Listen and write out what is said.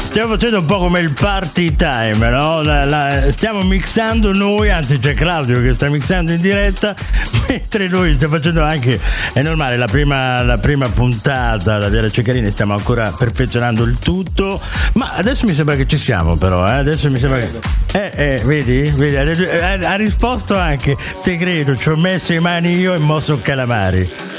Stiamo facendo un po' come il party time, no? Stiamo mixando noi, anzi c'è Claudio che sta mixando in diretta, mentre noi stiamo facendo anche, è normale, la prima puntata da Viale Ceccarini, stiamo ancora perfezionando il tutto, ma adesso mi sembra che ci siamo però, adesso mi sembra che... vedi, ha risposto anche, te credo, ci ho messo le mani io e mosso calamari.